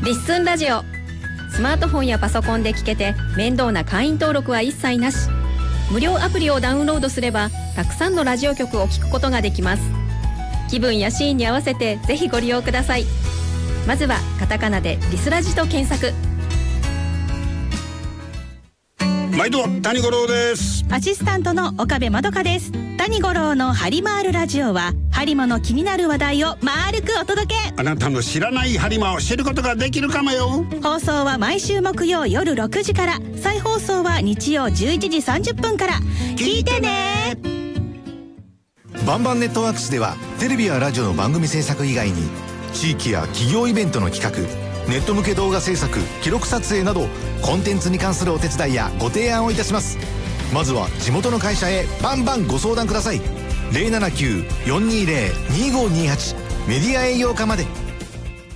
リッスンラジオ。スマートフォンやパソコンで聞けて面倒な会員登録は一切なし。無料アプリをダウンロードすればたくさんのラジオ局を聞くことができます。気分やシーンに合わせてぜひご利用ください。まずはカタカナでリスラジと検索。 毎度谷五郎です。 アシスタントの岡部まどかです。谷五郎のハリマールラジオはハリマの気になる話題を丸くお届け。 あなたの知らないハリマを知ることができるかもよ。 放送は毎週木曜夜6時から、再放送は日曜11時30分から。聞いてね。 バンバンネットワークスではテレビやラジオの番組制作以外に地域や企業イベントの企画、ネット向け動画制作、記録撮影などコンテンツに関するお手伝いやご提案をいたします。まずは地元の会社へバンバンご相談ください。 079-420-2528 メディア営業課まで。